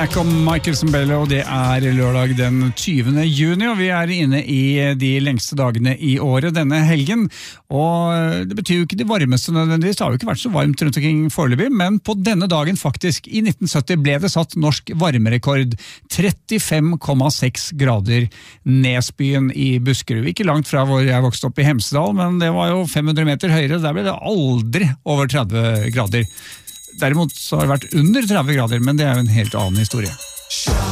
Mac og Michael Sembello, og det lørdag den 20. juni, og vi inne i de lengste dagene i året denne helgen, og det betyr jo ikke det varmeste nødvendigvis, det har jo ikke vært så varmt rundt omkring foreløpig, men på denne dagen faktisk, i 1970 ble det satt norsk varmerekord, 35,6 grader Nesbyen i Buskerud, ikke langt fra hvor jeg vokste opp i Hemsedal, men det var jo 500 meter høyere, der ble det aldri over 30 grader. Derimot så har det vært under 30 grader, men det jo en helt annen historie.